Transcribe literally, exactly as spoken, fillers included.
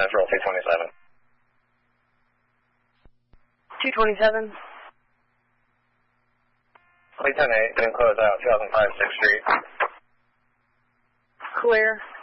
Central, two twenty-seven. two twenty-seven. Lee ten eight, didn't close out, two thousand five, sixth Street. Clear.